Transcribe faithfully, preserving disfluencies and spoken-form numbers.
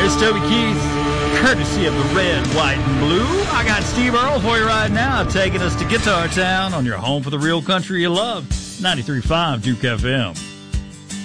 It's Toby Keith, courtesy of the red, white, and blue. I got Steve Earle for you right now, taking us to Guitar Town on your home for the real country you love, ninety-three point five Duke F M.